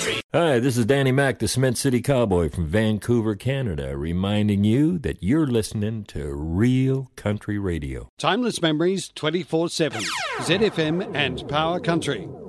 Country. Hi, this is Danny Mac, the Cement City Cowboy from Vancouver, Canada, reminding you that you're listening to Real Country Radio. Timeless memories 24/7. ZFM and Power Country.